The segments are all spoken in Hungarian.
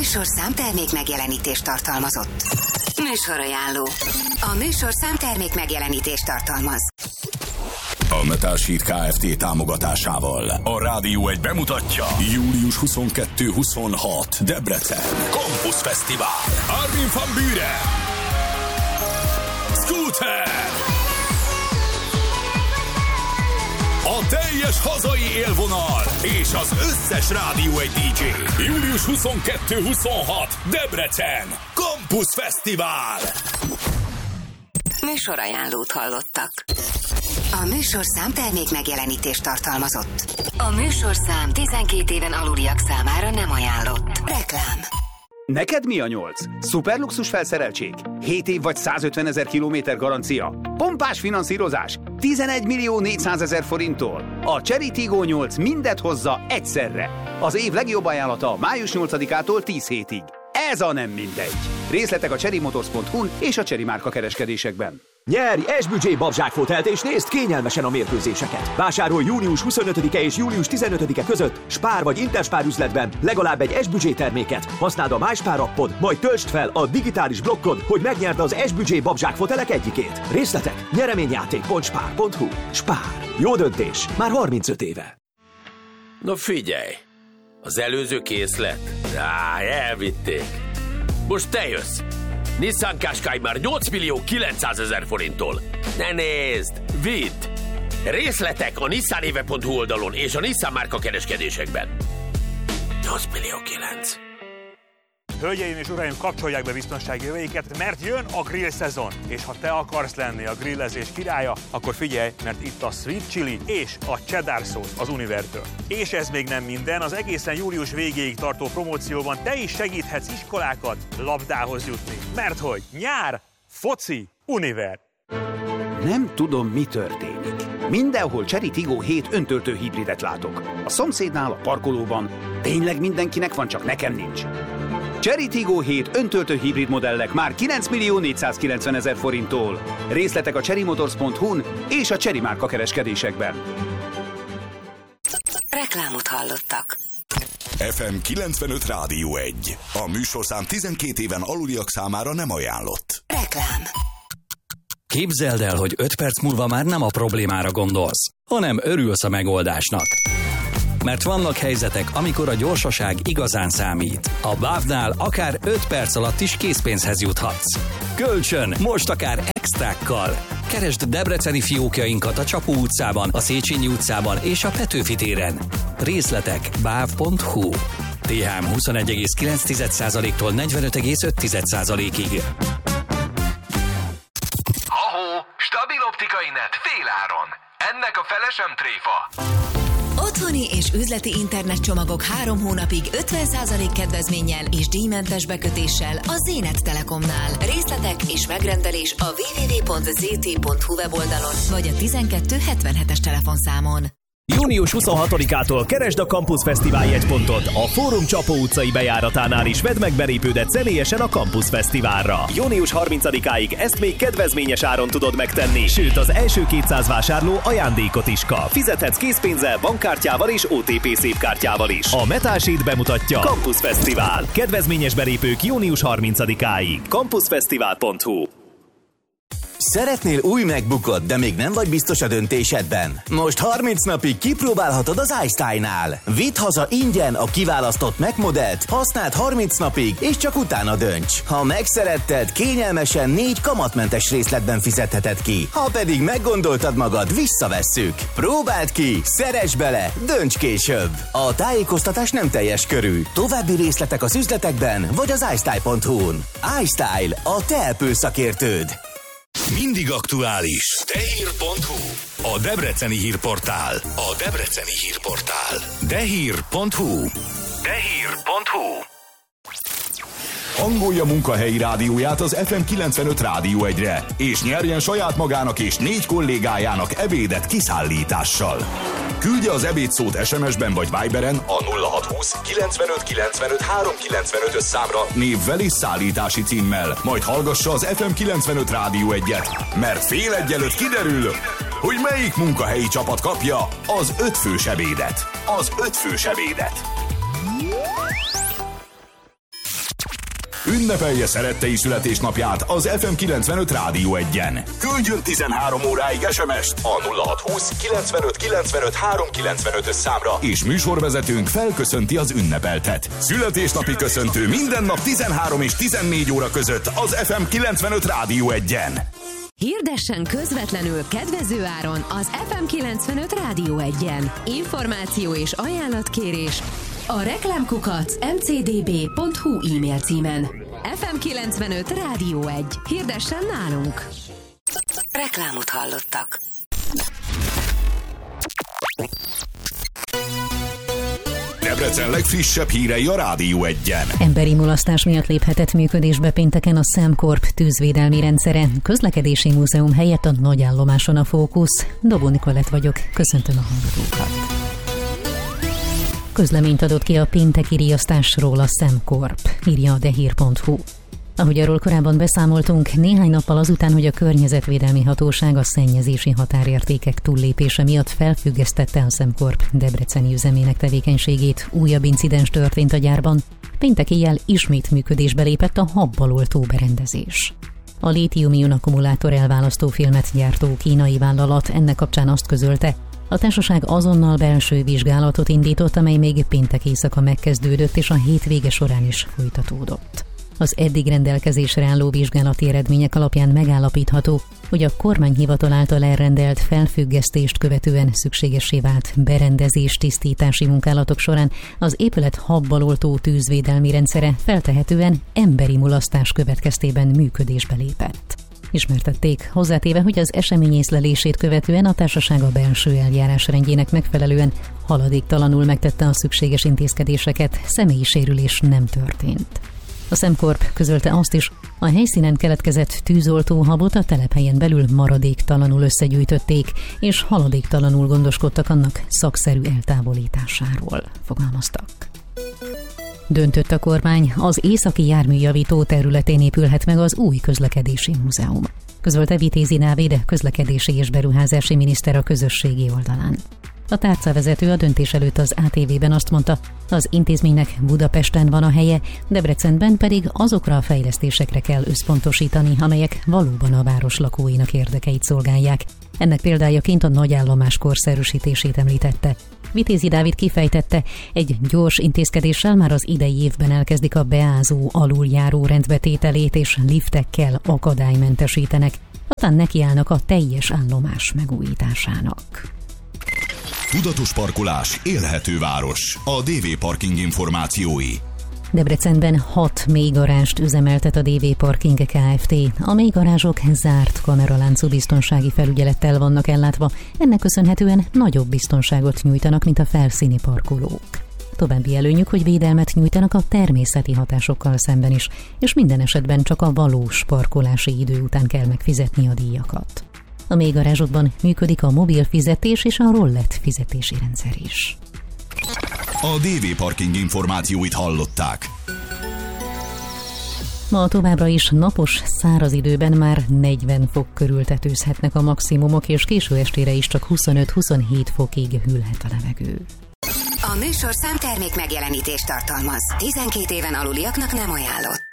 műsorszám termék megjelenítést tartalmazott. Műsorajánló. A műsorszám termék megjelenítést tartalmaz. A Metal Sheet Kft. Támogatásával a Rádió 1 bemutatja július 22-26 Debrecen Campus Fesztivál. Armin van Buuren, Scooter, a teljes hazai élvonal és az összes Rádió 1 DJ. Július 22-26 Debrecen Campus Fesztivál. Műsorajánlót hallottak. A műsorszám termék megjelenítést tartalmazott. A műsorszám 12 éven aluliak számára nem ajánlott. Reklám. Neked mi a 8? Szuperluxus felszereltség? 7 év vagy 150 000 kilométer garancia? Pompás finanszírozás? 11 400 000 forinttól? A Chery Tiggo 8 mindet hozza egyszerre. Az év legjobb ajánlata május 8-ától 10 hétig. Ez a nem mindegy. Részletek a cherrymotors.hu-n és a Chery márka kereskedésekben. Nyerj S-Budget babzsákfotelt és nézd kényelmesen a mérkőzéseket. Vásárolj június 25-e és július 15-e között Spár vagy Interspár üzletben legalább egy S-Budget terméket. Használd a MySpár appod, majd töltsd fel a digitális blokkod, hogy megnyerd az S-Budget babzsákfotelek egyikét. Részletek nyereményjáték.spár.hu. Spár. Jó döntés. Már 35 éve. No figyelj! Az előző készlet? Elvitték. Most te jössz. Nissan Qashqai már 8 900 000 forinttól. Ne nézd! Vidd! Részletek a nissanéve.hu oldalon és a Nissan márka kereskedésekben. 8 900 000. Hölgyeim és uraim, kapcsolják be biztonsági öveiket, mert jön a grill szezon. És ha te akarsz lenni a grillezés királya, akkor figyelj, mert itt a Sweet Chili és a Cheddar Sauce az Univertől. És ez még nem minden, az egészen július végéig tartó promócióban te is segíthetsz iskolákat labdához jutni. Mert hogy nyár, foci, Univer. Nem tudom, mi történik. Mindenhol Chery Tiggo 7 öntöltő hibridet látok. A szomszédnál, a parkolóban. Tényleg mindenkinek van, csak nekem nincs. Chery Tiggo 7 öntöltő hibrid modellek már 9 490 000 forinttól. Részletek a cherrymotors.hu-n és a Chery márka kereskedésekben. Reklámot hallottak. FM 95 Rádió 1. A műsorszám 12 éven aluliak számára nem ajánlott. Reklám. Képzeld el, hogy 5 perc múlva már nem a problémára gondolsz, hanem örülsz a megoldásnak. Mert vannak helyzetek, amikor a gyorsaság igazán számít. A BAV-nál akár 5 perc alatt is készpénzhez juthatsz. Kölcsön, most akár extrákkal. Keresd debreceni fiókjainkat a Csapó utcában, a Széchenyi utcában és a Petőfi téren. Részletek bav.hu. THM 21,9%-tól 45,5%-ig. Ahó, stabil optikai net féláron. Ennek a fele sem tréfa. Otthoni és üzleti internetcsomagok 3 hónapig 50% kedvezménnyel és díjmentes bekötéssel a Zenit Telekomnál. Részletek és megrendelés a www.zt.hu weboldalon vagy a 1277-es telefonszámon. Június 26-ától keresd a Campus Fesztivál jegypontot. A Fórum Csapó utcai bejáratánál is vedd meg belépődet személyesen a Campus Fesztiválra. Június 30-áig ezt még kedvezményes áron tudod megtenni, sőt az első 200 vásárló ajándékot is kap. Fizethetsz készpénzzel, bankkártyával és OTP szépkártyával is. A Metal Sheet bemutatja Campus Fesztivál. Kedvezményes belépők június 30-áig. campusfesztivál.hu. Szeretnél új MacBookot, de még nem vagy biztos a döntésedben? Most 30 napig kipróbálhatod az iStyle-nál. Vidd haza ingyen a kiválasztott Mac modellt, használd 30 napig, és csak utána dönts. Ha megszeretted, kényelmesen 4 kamatmentes részletben fizetheted ki. Ha pedig meggondoltad magad, visszavesszük. Próbáld ki, szeress bele, dönts később. A tájékoztatás nem teljes körű. További részletek az üzletekben, vagy az iStyle.hu-n. iStyle, a te Apple szakértőd. Mindig aktuális. Dehír.hu. A debreceni hírportál. A debreceni hírportál. Dehír.hu. Dehír.hu. Hangolja munkahelyi rádióját az FM 95 Rádió 1-re, és nyerjen saját magának és 4 kollégájának ebédet kiszállítással. Küldje az ebédszót SMS-ben vagy Viberen a 0620 95 95 395 számra névvel és szállítási címmel. Majd hallgassa az FM 95 Rádió 1-et, mert fél egy előtt kiderül, hogy melyik munkahelyi csapat kapja az 5 fős ebédet. Az 5 fős ebédet. Ünnepelje szerettei születésnapját az FM 95 Rádió 1-en. Küldjön 13 óráig SMS-t a 0620 95 95 395-ös számra, és műsorvezetőnk felköszönti az ünnepeltet. Születésnapi köszöntő minden nap 13 és 14 óra között az FM 95 Rádió 1-en. Hirdessen közvetlenül kedvező áron az FM 95 Rádió 1-en. Információ és ajánlatkérés a reklámkukac mcdb.hu e-mail címen. FM 95 Rádió 1. Hirdessen nálunk! Reklámot hallottak. Debrecen legfrissebb hírei a Rádió 1-en. Emberi mulasztás miatt léphetett működésbe pénteken a SemCorp tűzvédelmi rendszere. Közlekedési múzeum helyett a nagyállomáson a fókusz. Dobó Nikolett vagyok, köszöntöm a hallgatókat. Közleményt adott ki a pénteki riasztásról a SemCorp, írja a dehír.hu. Ahogy arról korábban beszámoltunk, néhány nappal azután, hogy a Környezetvédelmi Hatóság a szennyezési határértékek túllépése miatt felfüggesztette a SemCorp debreceni üzemének tevékenységét, újabb incidens történt a gyárban. Péntek éjjel ismét működésbe lépett a habbal oltó berendezés. A lítium-ion akkumulátor elválasztó filmet gyártó kínai vállalat ennek kapcsán azt közölte, a társaság azonnal belső vizsgálatot indított, amely még péntek éjszaka megkezdődött és a hétvége során is folytatódott. Az eddig rendelkezésre álló vizsgálati eredmények alapján megállapítható, hogy a kormányhivatal által elrendelt felfüggesztést követően szükségessé vált berendezés-tisztítási munkálatok során az épület habbal oltó tűzvédelmi rendszere feltehetően emberi mulasztás következtében működésbe lépett. Ismertették, hozzátéve, hogy az esemény észlelését követően a társaság a belső eljárásrendjének megfelelően haladéktalanul megtette a szükséges intézkedéseket, személyi sérülés nem történt. A SemCorp közölte azt is, a helyszínen keletkezett tűzoltóhabot a telephelyen belül maradéktalanul összegyűjtötték, és haladéktalanul gondoskodtak annak szakszerű eltávolításáról, fogalmaztak. Döntött a kormány, az északi járműjavító területén épülhet meg az új közlekedési múzeum. Közölte Vitézi Dávid, közlekedési és beruházási miniszter a közösségi oldalán. A tárcavezető a döntés előtt az ATV-ben azt mondta, az intézménynek Budapesten van a helye, Debrecenben pedig azokra a fejlesztésekre kell összpontosítani, amelyek valóban a város lakóinak érdekeit szolgálják. Ennek példájaként a nagyállomás korszerűsítését említette. Vitézi Dávid kifejtette, egy gyors intézkedéssel már az idei évben elkezdik a beázó aluljáró rendbetételét és liftekkel akadálymentesítenek, aztán nekiállnak a teljes állomás megújításának. Tudatos parkolás, élhető város. A DV Parking információi. Debrecenben 6 mélygarást üzemeltet a DV Parking Kft. A mélygarázsok zárt kameraláncú biztonsági felügyelettel vannak ellátva, ennek köszönhetően nagyobb biztonságot nyújtanak, mint a felszíni parkolók. További előnyük, hogy védelmet nyújtanak a természeti hatásokkal szemben is, és minden esetben csak a valós parkolási idő után kell megfizetni a díjakat. A mélygarázsokban működik a mobil fizetés és a rollett fizetési rendszer is. A DV Parking információit hallották. Ma továbbra is napos, száraz időben már 40 fok körül tetőzhetnek a maximumok, és késő estére is csak 25-27 fokig hűlhet a levegő. A műsorszám termék megjelenítést tartalmaz. 12 éven aluliaknak nem ajánlott.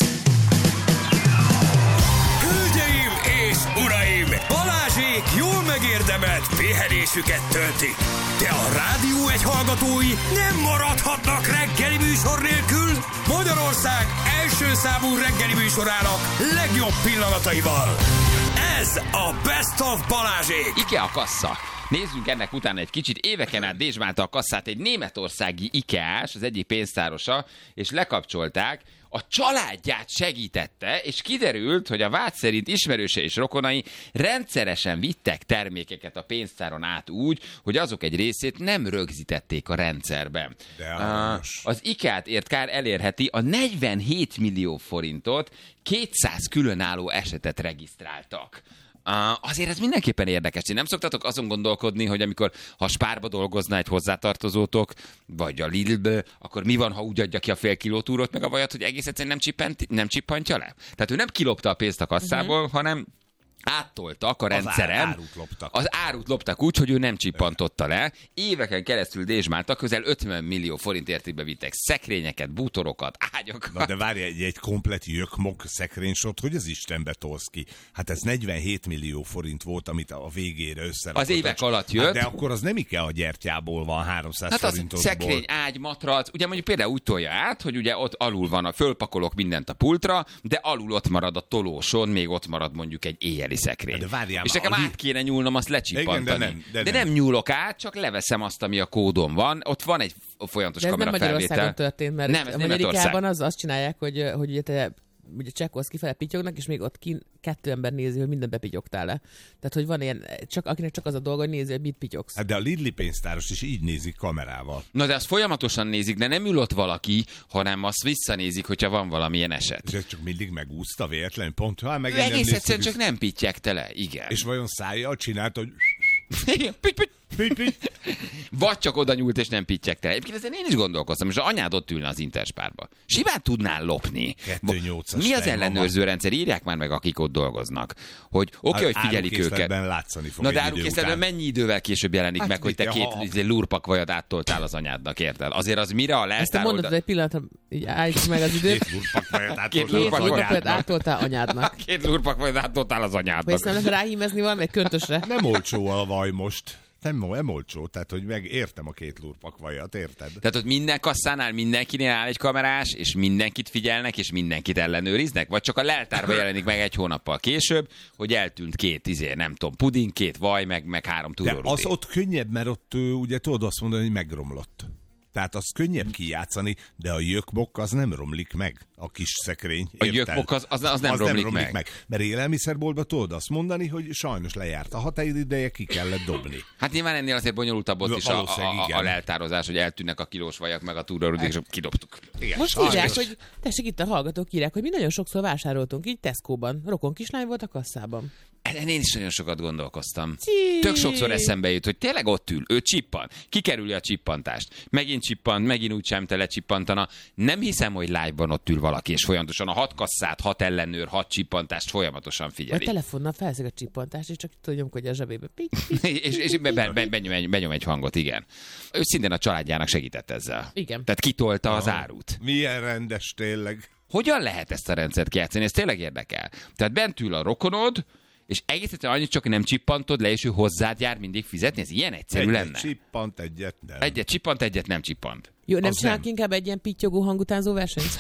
Hölgyeim és uraim! Balázsék jól megérdemelt pihenésüket töltik. De a Rádió 1 hallgatói nem maradhatnak reggeli műsor nélkül. Magyarország első számú reggeli műsorának legjobb pillanataival. Ez a Best of Balázsék. IKEA kassa. Nézzünk ennek utána egy kicsit. Éveken át dézsmálta a kasszát egy németországi IKEA-s, az egyik pénztárosa, és lekapcsolták. A családját segítette, és kiderült, hogy a vád szerint ismerőse és rokonai rendszeresen vittek termékeket a pénztáron át úgy, hogy azok egy részét nem rögzítették a rendszerben. Az IKEA-t ért kár elérheti a 47 millió forintot, 200 különálló esetet regisztráltak. Azért ez mindenképpen érdekes. Én nem szoktatok azon gondolkodni, hogy amikor ha Spárba dolgozna egy hozzátartozótok, vagy a Lidlbe, akkor mi van, ha úgy adja ki a fél kiló túrót, meg a vajat, hogy egész egyszerűen nem csippantja le? Tehát ő nem kilopta a pénzt a kasszából, hanem áttoltak a rendszeren. Az árut loptak úgy, hogy ő nem csippantotta le. Éveken keresztül dézsmáltak, közel 50 millió forint értékbe vittek szekrényeket, bútorokat, ágyakat. Na de várj, egy komplet jökmok szekrénysort, hogy az Istenbe tolsz ki? Hát ez 47 millió forint volt, amit a végére összerakott. Az évek alatt jött. Hát de akkor az nem IKEA gyertyából van 300 hát forintosból. Az szekrény, ágy, matrac, ugye mondjuk például úgy tolja át, hogy ugye ott alul van, fölpakolok mindent a pultra, de alul ott marad a tolóson, még ott marad mondjuk egy éjjeli szekrény. De várjál, és nekem át kéne nyúlnom, azt lecsippantani. Igen, de nem nyúlok át, csak leveszem azt, ami a kódon van. Ott van egy folyamatos kamerafelvétel. De ez nem Magyarországon történt, mert nem, ez Amerikában azt csinálják, hogy ugye te ugye csekkolsz kifele pityognak, és még ott 2 ember nézi, hogy minden bepityogtál le. Tehát, hogy van ilyen, akinek csak az a dolga, hogy nézi, hogy mit pityogsz. Hát de a Lidli pénztáros is így nézik kamerával. Na de azt folyamatosan nézik, de nem ül ott valaki, hanem azt visszanézik, hogyha van valamilyen eset. És ez csak mindig megúszta véletlenül, pont ha meg egész egyszerűen csak nem pittyegte le, igen. És vajon szájjal csinált, hogy... Vagy csak oda nyúlt és nem pittyegte. Egyébként ezen én is gondolkoztam, és az anyád ott ülne az Interspárba. Simán tudnál lopni. 2.8-as Mi az ellenőrző rendszer? Írják már meg, akik ott dolgoznak. Hogy oké, hogy figyelik őket. Látszani fog. Na de árukészletben mennyi idővel később jelenik meg, hogy te 2 lurpakvajat áttoltál az anyádnak, érted? Azért az mire a leltár... Ezt te mondod egy pillanatra, így állítsuk meg az időt. 2 lurpakvajat áttoltál anyádnak. 2 lurpakvajat áttoltál az anyádnak. Vagy ezt nem lehet ráhímezni valami egy köntösre? Nem olcsó a vaj most. Nem olcsó, tehát hogy megértem a 2 lurpakvajat, érted? Tehát ott minden kasszánál mindenkinél áll egy kamerás, és mindenkit figyelnek, és mindenkit ellenőriznek? Vagy csak a leltárban jelenik meg 1 hónappal később, hogy eltűnt 2 nem tudom, puding, 2 vaj, meg 3 túrórudé. De az ott könnyebb, mert ott ugye tudod azt mondani, hogy megromlott. Tehát az könnyebb kijátszani, de a jökmok az nem romlik meg, a kis szekrény. A jökmok az nem romlik meg. Mert élelmiszerboltban tudod azt mondani, hogy sajnos lejárt a határideje, ki kellett dobni. Hát nyilván ennél azért bonyolultabb ott is a leltározás, hogy eltűnnek a kilós vajak, meg a túrórudék, és kidobtuk. Igen, most írják, hogy tessék, itt a hallgatók írják, hogy mi nagyon sokszor vásároltunk így Tesco-ban. Rokon kislány volt a kasszában. Én is nagyon sokat gondolkoztam. Tök sokszor eszembe jut, hogy tényleg ott ül, ő csippan, kikerüli a csippantást, megint csippant, megint úgy sem te lecsippantana. Nem hiszem, hogy live-ban ott ül valaki, és folyamatosan a 6 kasszát, 6 ellenőr, 6 csippantást folyamatosan figyeli. A telefonnal felszeg a csippantást, és csak tudja, hogy a zsebébe. és benyom egy hangot, igen. Ő szintén a családjának segített ezzel. Igen. Tehát kitolta az árut. Milyen rendes tényleg. Hogyan lehet ezt a rendszert kijátszani? Ez tényleg érdekel. Tehát bent ül a rokonod, és egész egyszerűen annyit csak nem csippantod le, és ő hozzád jár mindig fizetni? Ez ilyen egyszerű lenne? Egyet csippant, egyet nem. Egyet csippant, egyet nem csippant. Jó, nem csinálunk inkább egy ilyen pittyogó hangutánzó versenyt?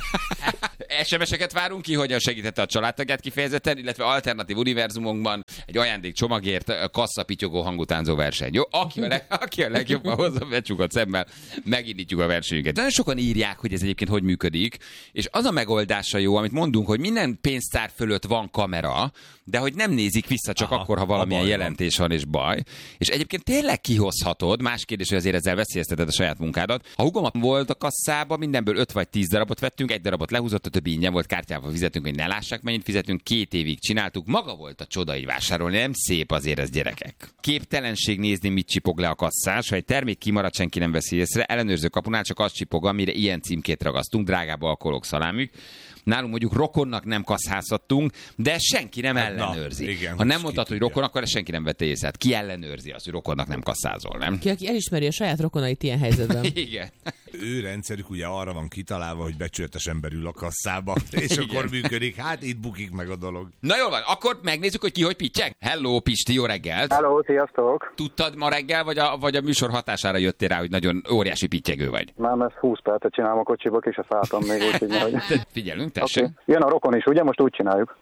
SMS-eket várunk ki, hogyan segítette a családtagját kifejezetten, illetve alternatív univerzumunkban egy ajándékcsomagért kasszapityogó hangutánzó verseny. Jó? Aki a legjobban hozza becsukott szemmel, megindítjuk a versenyünket. Nagyon sokan írják, hogy ez egyébként hogy működik, és az a megoldása jó, amit mondunk, hogy minden pénztár fölött van kamera, de hogy nem nézik vissza csak akkor, ha valamilyen jelentés van és baj. És egyébként tényleg kihozhatod, más kérdés, hogy azért ezzel veszélyezteted a saját munkádat. Ha hugom volt a kasszába, mindenből 5 vagy 10 darabot vettünk, 1 darabot lehúzott, a többi ingyen volt, kártyával fizetünk, hogy ne lássák, mennyit fizetünk, 2 évig csináltuk. Maga volt a csoda így vásárolni, nem szép azért ez, gyerekek. Képtelenség nézni, mit csipog le a kasszás, ha egy termék kimarad, senki nem veszi észre, ellenőrző kapunál csak azt csipog, amire ilyen címkét ragasztunk, drágább alkoholok, szalámik. Nálunk mondjuk rokonnak nem kasszázhattunk, de senki nem ellenőrzi. Igen, ha nem mondtad, hogy rokon, akkor senki nem vette észre. Ki ellenőrzi azt, hogy rokonnak nem kasszázol, nem? Aki elismeri a saját rokonait ilyen helyzetben. Igen. Ő rendszerük ugye arra van kitalálva, hogy becsületes ember ül a kasszába, és akkor működik. Hát itt bukik meg a dolog. Na jól van, akkor megnézzük, hogy ki hogy pittyeg. Hello, Pisti, jó reggelt! Hello, sziasztok! Tudtad ma reggel, vagy a műsor hatására jöttél rá, hogy nagyon óriási pittyegő vagy? Nem, ezt 20 percet csinálom a kocsiba, és a szálltam még úgy, hogy... Figyelünk, tessék. Okay. Jön a rokon is, ugye? Most úgy csináljuk.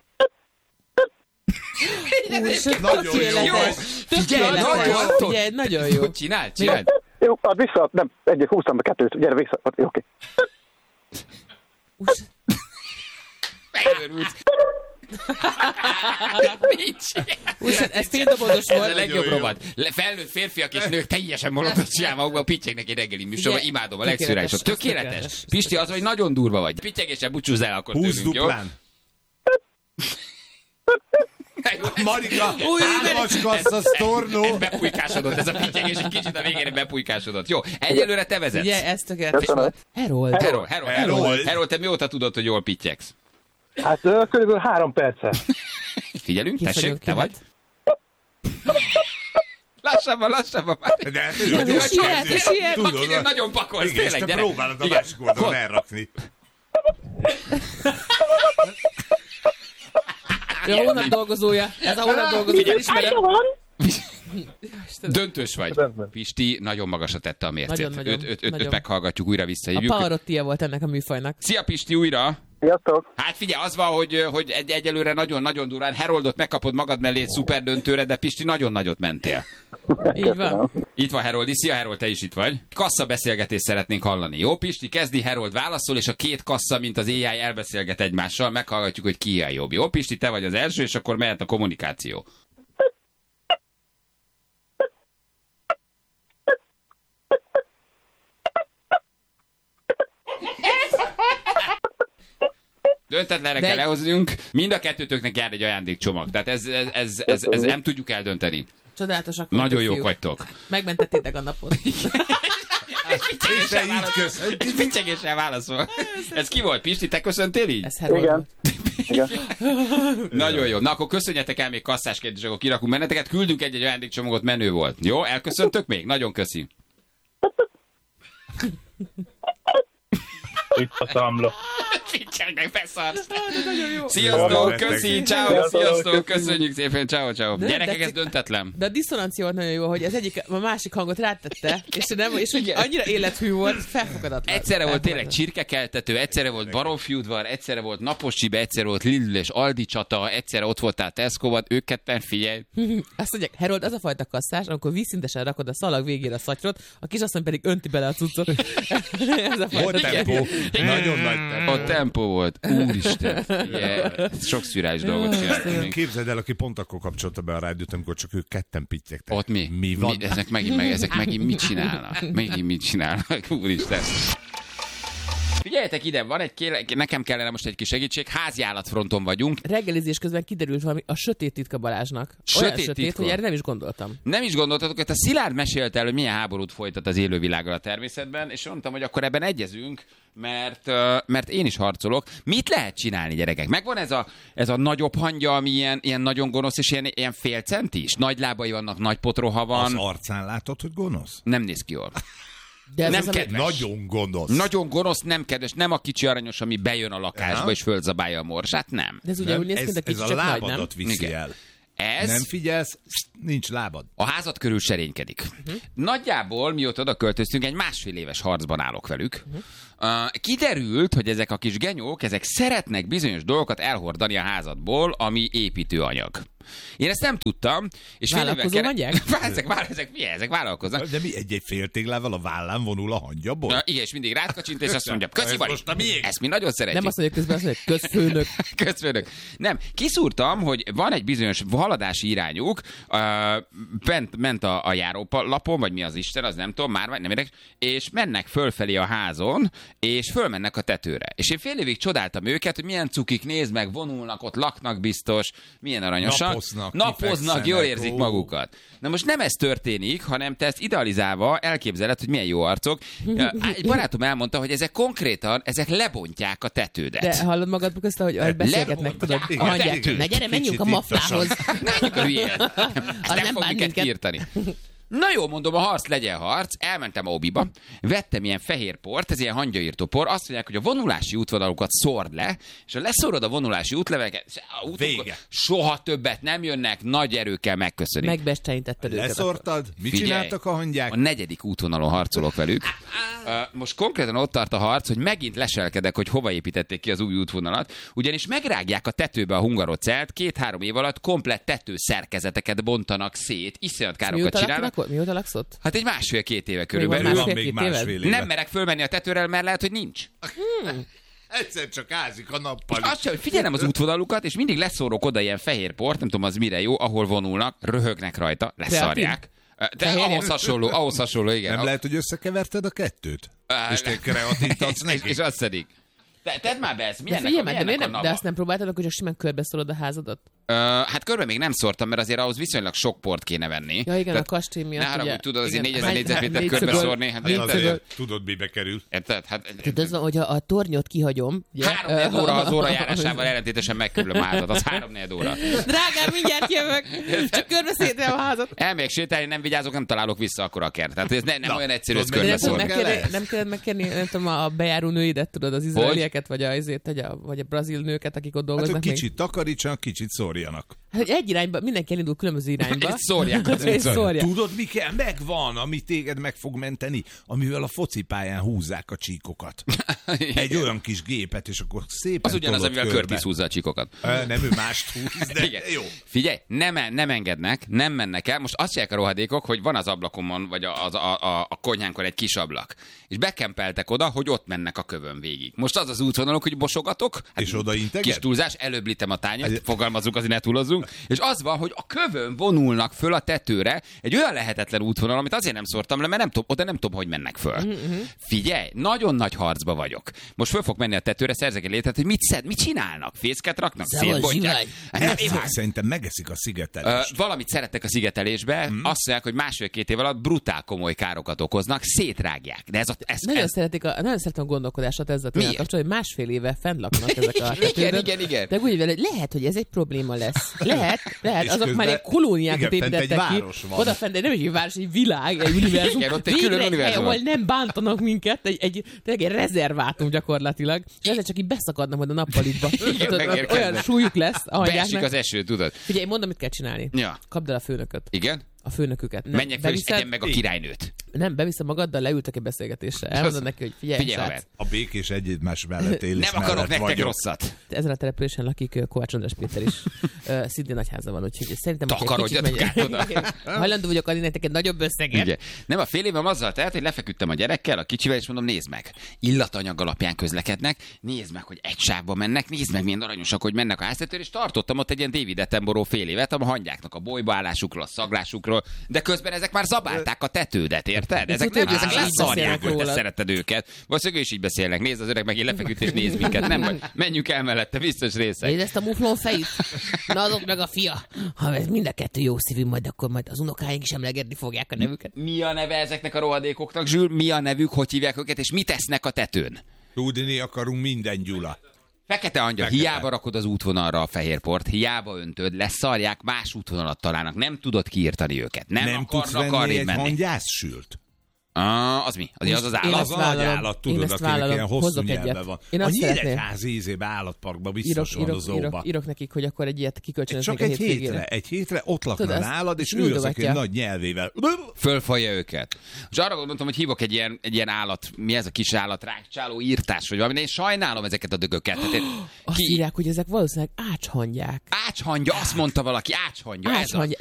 Nagyon jó! Figyelj, nagyon jó. Csináld! Jó, add vissza, nem, egyet húztam be 2, gyere vissza, oké. Okay. Megőrült. Ez féldobodos volt. Ez a legjobb rovat. Felnőtt férfiak és nők teljesen molottot csinálva magukban, pittyegnek egy reggeli műsorban, imádom a legszürálisot. Tökéletes. Pisti, az, hogy nagyon durva vagy. Pittyegésen búcsúzz el akkor tőlünk, jó? Marika, 3-as kassza sztornó. Bepulykásodott ez a pittyegés, egy kicsit a végére bepulykásodott. Jó, egyelőre te vezetsz. Ugye, ez tökéletes volt. Herold, te mióta tudod, hogy jól pittyegsz? Hát körülbelül 3 perce. figyelünk, Kis tessék, vagyunk, te vagy. kihat. Lassabban már. De Tudod, nagyon pakolsz, igen, tényleg, te gyere. próbálod a másik oldalon elrakni. A hónap dolgozója. Ez a hónap dolgozója, felismerem. Döntős vagy. Pisti nagyon magasra tette a mércét. Nagyon. Őt meghallgatjuk, újra A visszahívjuk. Pavarottia volt ennek a műfajnak. Szia Pisti, újra! Sziasztok! Hát figyelj, az van, hogy egyelőre nagyon-nagyon durán Heroldot megkapod magad mellé egy szuper döntőre, de Pisti nagyon nagyot mentél. Így van. Itt van Heroldi. Szia Herold, te is itt vagy. Kassa beszélgetést szeretnénk hallani. Jó, Pisti, kezdi, Herold válaszol, és a két kassa, mint az AI elbeszélget egymással, meghallgatjuk, hogy ki a jobb. Jó, Pisti, te vagy az első, és akkor mehet a kommunikáció. Döntetlenre kell lehoznunk. Mind a kettőtöknek jár egy ajándékcsomag. Tehát ez nem tudjuk eldönteni. Csodálatosak. Nagyon jók vagytok. Megmentettétek a napot. Picsegéssel válaszol. Ez ki volt, Pisti? Te köszöntél így? Ez Herold. Igen. Nagyon jó. Na akkor köszönjetek el még kasszásként, és akkor kirakunk benneteket. Küldünk egy ajándékcsomagot, menő volt. Jó? Elköszöntök még? Nagyon köszi. Itt a számla. Figyelj, beszarsz. Sziasztok, köszi, ciao, sziasztok, köszönjük szépen, ciao. Gyerekek, ez döntetlen. De a diszonancia volt nagyon jó, hogy az egyik, a másik hangot rátette, és hogy annyira élethű volt, felfogadatlan. Egyszerre volt tényleg csirkekeltető, egyszerre volt baromfiudvar, egyszerre volt napos csibe, egyszerre volt Lidl és Aldi csata, egyszerre ott voltál Tesco-ban, ők ketten, figyelj. Azt mondják, Herold, az a fajta kasszás, amikor vízszintesen rakod a szalag végére a szatyrot, a kisasszony pedig önti bele a cuccot. Ez a volt tempó. Nagyon nagy tempó. A tempó volt. Úristen. Sok szürális dolgot csináltunk. Képzeld el, aki pont akkor kapcsolta be a rádiót, amikor csak ők ketten pittyegtek. Ott mi? Mi van? Ezek megint mit csinálnak? Úristen. Figyeljetek ide, van nekem kellene most egy kis segítség, háziállatfronton vagyunk. Reggelizés közben kiderült valami a sötét titka Balázsnak. Olyan sötét, hogy erre nem is gondoltam. Nem is gondoltatok, hogy a Szilárd mesélte el, hogy milyen háborút folytat az élővilággal a természetben, és mondtam, hogy akkor ebben egyezünk, mert én is harcolok. Mit lehet csinálni, gyerekek? Megvan ez a nagyobb hangya, ami ilyen nagyon gonosz, és ilyen félcentis? Nagy lábai vannak, nagy potroha van. Az arcán látod, hogy gonosz? Nem néz ki jól. De nem kedves. Nagyon gonosz. Nagyon gonosz, nem kedves, nem a kicsi aranyos, ami bejön a lakásba és fölzabálja a morsát, nem. De ez ugye úgy néz ki, mint a kicsi, ez csak a nagy, nem? lábadat viszi Igen. el. Ez nem figyelsz, nincs lábad. A házad körül serénykedik. Nagyjából, mióta oda költöztünk, egy 1,5 éves harcban állok velük. Kiderült, hogy ezek a kis genyók, ezek szeretnek bizonyos dolgokat elhordani a házadból, ami építőanyag. Én ezt nem tudtam. És vállalkozó mondják? Ezek vállalkoznak. De mi egy féltéglával a vállán vonul a hangyaból? Igen, és mindig rákacsint, és azt mondja, köszi Bali, ezt mi nagyon szeretjük. Nem azt mondja közben, azt mondja, közfőnök. Közfőnök. Nem, kiszúrtam, hogy van egy bizonyos haladási irányuk, ment a járólapon, vagy mi az Isten, az nem tudom, már nem érdekes, és mennek fölfelé a házon, és fölmennek a tetőre. És én fél évig csodáltam őket, hogy milyen cukik, nézd meg, vonulnak, ott laknak biztos, milyen aranyosak. Napoznak, jól érzik magukat. Na most nem ez történik, hanem te ezt idealizálva elképzeled, hogy milyen jó arcok. Egy barátom elmondta, hogy ezek konkrétan, lebontják a tetődet. De hallod magad közt, hogy beszélgetnek, tudod? Na gyere, menjünk a maflához. Menjünk a hülyén. Ezt nem fog minket kiirtani. Na jó, mondom, a harc legyen harc. Elmentem a Obiba, vettem ilyen fehér port, ez ilyen hangyaírtó por. Azt mondják, hogy a vonulási útvonalukat szórd le, és ha leszórod a vonulási útleveleket, soha többet nem jönnek, nagy erőkkel megköszönik. Megbesteinítetted őket. Leszórtad? Mit csináltak a hangyák? A 4. útvonalon harcolok velük. Most konkrétan ott tart a harc, hogy megint leselkedek, hogy hova építették ki az új útvonalat, ugyanis megrágják a tetőbe a hungarocelt, 2-3 év alatt komplett tetőszerkezeteket bontanak szét, iszonyat károkat csinálnak. Mióta laksz ott? Hát egy 1,5-2 éve körülbelül. Van még másfél éve. Nem merek fölmenni a tetőre, mert lehet, hogy nincs. Egyszer csak ázik a nappal. Azt sem, hogy figyelem az útvonalukat, és mindig leszórok oda ilyen fehér port, nem tudom az mire jó, ahol vonulnak, röhögnek rajta, leszarják. De ahhoz hasonló, igen. Nem lehet, hogy összekeverted a kettőt? És te kreatívtatsz neki? És azt szedik. Tedd már be ezt, De azt nem próbáltad, hogy csak simán körbeszólod a házadat? Hát körbe még nem szórtam, mert azért ahhoz viszonylag sok port kéne venni. Ja igen, a kastély miatt. Ne haragudj, tudod, azért 4000 négyzetméter négyzetméter körbe szórni. Hát tudod, mibe kerül. Tudod, az van, hogy a tornyot kihagyom. 3-4 óra az órajárásával ellentétesen megkerül a házat. Az 3-4 óra. Drágám, mindjárt jövök. Csak körbe szétem a házat. Elmegyek sétálni, nem vigyázok, nem találok vissza akkor a kert. Tehát ez nem olyan egyszerű, ez körbe szórni. Nem kellett megkérni, nem tudom, a bejáró nőidet, tudod, az izraelieket, vagy a brazil nőket, akik ott dolgoznak. Hát, kicsit takarítsanak, kicsit szórjanak. Hát egy irányba, mindenki elindul különböző irányba. Egy szórják. Tudod, mi kell? Megvan, ami téged meg fog menteni, amivel a focipályán húzzák a csíkokat. Egy olyan kis gépet, és akkor szépen az ugyanaz, amivel Curtis húzza a csíkokat. Nem, ő mást húz, de igen. Jó. Figyelj, nem engednek, nem mennek el. Most azt csinálják a rohadékok, hogy van az ablakomon, vagy a konyhánkon egy kis ablak. És bekempeltek oda, hogy ott mennek a kövön végig. Most az útvonalok, hogy bosogatok. Hát és oda integed? Kis túlzás, előbb litem a tányért, fogalmazunk, azért ne túlozzunk. És az van, hogy a kövön vonulnak föl a tetőre egy olyan lehetetlen útvonal, amit azért nem szórtam le, mert oda nem tudom, hogy mennek föl. Figyelj, nagyon nagy harcba vagyok. Most föl fog menni a tetőre, szerzek egy létet, hogy mit csinálnak? Fészket raknak? Szétbontják? Szerintem megeszik a szigetelést. Valamit szerettek a szigetelésbe, azt mondják, hogy 1,5-2 év alatt brutál komoly károkat okoznak, szétrágják. De nagyon szeretem a gondolkodását ezzel kapcsolatban, hogy 1,5 éve fenn laknak ezek a tetőben. Igen. De úgy vele, lehet, hogy ez egy probléma lesz. Lehet, azok már egy kolóniákat építettek ki. Odafent nem egy város, egy világ, egy univerzum. Igen, ott egy külön univerzum. Ahol nem bántanak minket, egy rezervátum gyakorlatilag. Ezzel csak így beszakadnak majd a nappalitba. Olyan súlyuk lesz a hangyáknak. Beesik az eső, tudod. Figyelj, mondom, mit kell csinálni. Ja. Kapd el a főnököt. Igen? A főnöküket. Menjek fel, és tegyen meg a királynőt. Nem, beviszem magaddal, leültek egy beszélgetésre. Elmondod neki, hogy figyelj haver. A békés egymás mellett élés nem akarok nektek rosszat. Ezen a településen lakik Kovács András Péter is. Szintén nagy háza van, úgyhogy szerintem... Takarodjatok oda. Hajlandó vagyok adni nektek egy nagyobb összeget. Ugye. Nem, a fél évem azzal telt, hogy lefeküdtem a gyerekkel, a kicsivel, és mondom, nézd meg. Illatanyag alapján közlekednek, nézd meg, hogy egy sávba mennek, nézd meg, milyen aranyosak, hogy mennek a háztetőre, és tartottam ott egy ilyen David Attenborough fél évet, a hangyáknak a bolybaállásukról, a szaglásukról, de közben ezek már zabálták a tetődet, érted? Ezek nem leszarják, hogy te szereted őket. Valószínűleg is így beszélnek. Nézd, az öreg meg így lefeküdt és nézd minket. Nem vagy. Menjünk el mellette, biztos részek. Nézd ezt a muflon fejét. Na adok meg a fia. Ha ez mind a kettő jó szívű, akkor majd az unokáink is emlegetni fogják a nevüket. Mi a neve ezeknek a rohadékoknak, Zsül? Mi a nevük, hogy hívják őket, és mit tesznek a tetőn? Tudni akarunk minden, Gyula. Fekete angyal, hiába rakod az útvonalra a fehérport, hiába öntöd, leszarják, más útvonalat találnak, nem tudod kiírtani őket. Nem tudsz venni egy hangyászsült? Az mi? Az állat? Az a nagy állat, tudod, akinek ilyen hosszú nyelve van. A Nyíregyházi ízébe állatparkban biztos van a zóba. Írok nekik, hogy akkor egy ilyet kikölcsönöznek a hétvégére. Egy hétre ott lakna nálad, és ő az, aki nagy nyelvével fölfalja őket. És arra gondoltam, hogy hívok egy ilyen állat, mi ez a kis állat, rákcsáló írtás, vagy valami, de én sajnálom ezeket a dögöket. Azt írják, hogy ezek valószínűleg ácshangyák. Ácshangya, azt mondta valaki, ácshangya.